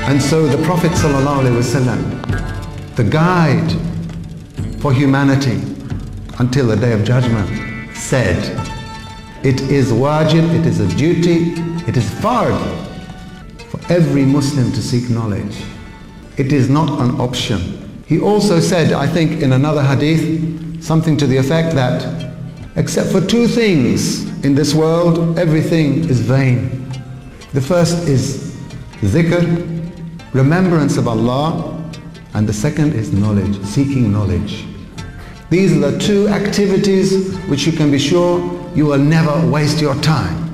And so the Prophet ﷺ, the guide for humanity until the Day of Judgment, said, it is wajib, it is a duty, it is fard for every Muslim to seek knowledge. It is not an option. He also said, I think in another hadith, something to the effect that except for two things in this world, everything is vain. The first is dhikr, remembrance of Allah, and the second is knowledge, seeking knowledge. These are the two activities which you can be sure you will never waste your time.